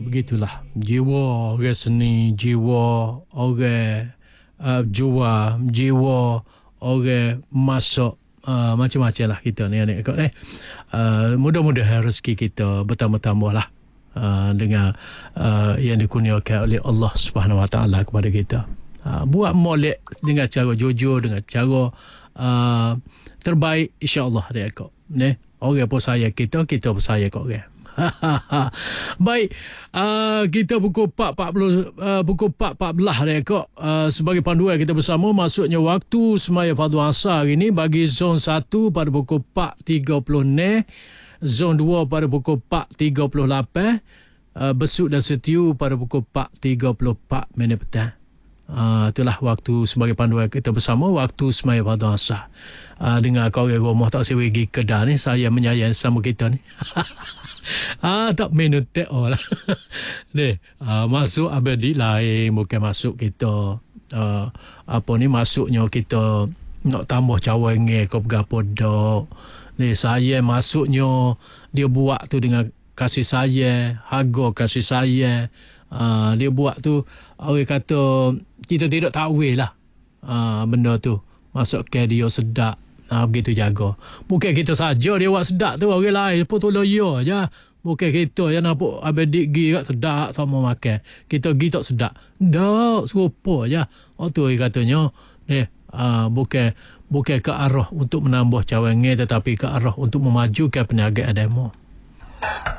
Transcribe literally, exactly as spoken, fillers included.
begitulah. Jiwa orang seni, jiwa orang uh, jual, jiwa orang masuk. Uh, macam-macam lah kita ni adik ni. Uh, mudah-mudahan rezeki kita bertambah-tambah lah uh, dengan uh, yang dikurniakan oleh Allah Subhanahu Wa Taala kepada kita. Uh, buat molek dengan cara jujur, dengan cara uh, terbaik, insya-Allah adik ni. Orang pun sayang kita, kita pun sayang kat orang. Baik, uh, kita pukul empat empat puluh uh, pukul empat empat belas rekod uh, sebagai panduan kita bersama masuknya waktu semaya fardu asar hari ini bagi zon satu pada pukul empat tiga puluh ne, zon dua pada pukul empat tiga puluh lapan, uh, Besut dan Setiu pada pukul empat tiga puluh empat minit petang. Uh, itulah waktu sebagai panduan kita bersama waktu semaya fardu asar. Uh, dengan kau orang rumah tak sewa pergi kedai ni, saya menyayang sama kita ni. Ah, tak minum teh lah. Ni, ah, masuk abadi lain, bukan masuk kita ah, apa ni masuknya kita nak tambah cawan nge kau berapa dak. Ni saya masuknya dia buat tu dengan kasih sayang, harga kasih sayang. Ah, dia buat tu orang kata kita tidak tahu lah. Ah, benda tu masuk ke dia sedap. Ah, begitu jaga. Bukan kita saja dia buat sedap tu, orang lain pun tolong ya je. Bukan kita yang nampak abedik gi kat sedap sama makan. Kita gi tak sedap. Dak, serupa je. Waktu dia katanya, ni ah, bukan bukan ke arah untuk menambah cawangan tetapi ke arah untuk memajukan perniagaan demo.